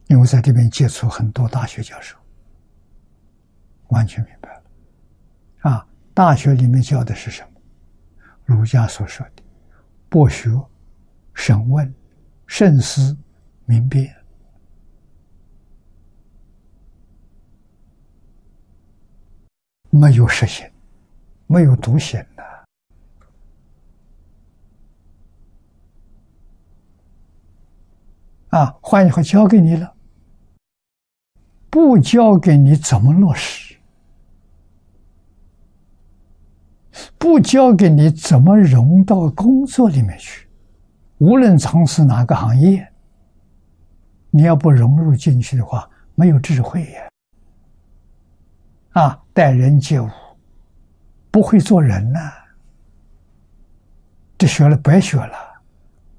因为在这边接触很多大学教授，完全明白了。大学里面教的是什么？儒家所说的博学、审问、慎思、明辨。没有实行，没有独行的。换句话教给你了，不教给你怎么落实？不教给你怎么融到工作里面去？无论从事哪个行业，你要不融入进去的话，没有智慧呀！待人接物，不会做人这学了白学了。